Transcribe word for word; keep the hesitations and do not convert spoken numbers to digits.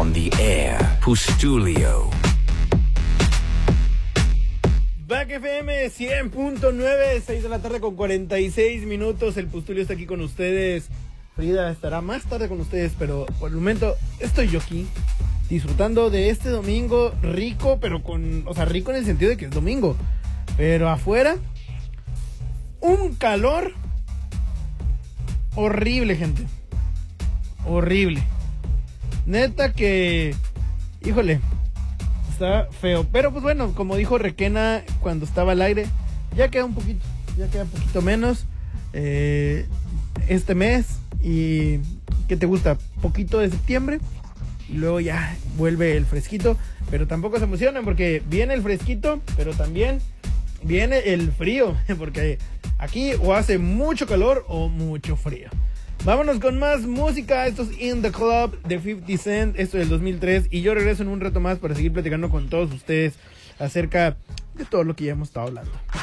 on the air. Pustulio. Back F M cien punto nueve, seis de la tarde con cuarenta y seis minutos. El Pustulio está aquí con ustedes. Frida estará más tarde con ustedes, pero por el momento estoy yo aquí disfrutando de este domingo rico, pero con, o sea, rico en el sentido de que es domingo. Pero afuera, un calor horrible, gente. Horrible. Neta que, híjole, está feo. Pero pues bueno, como dijo Requena cuando estaba al aire, ya queda un poquito, ya queda un poquito menos eh, este mes. Y ¿qué te gusta? Poquito de septiembre y luego ya vuelve el fresquito. Pero tampoco se emocionan porque viene el fresquito, pero también viene el frío, porque aquí o hace mucho calor o mucho frío. Vámonos con más música. Esto es In The Club de cincuenta Cent, esto es del dos mil tres. Y yo regreso en un rato más para seguir platicando con todos ustedes acerca de todo lo que ya hemos estado hablando.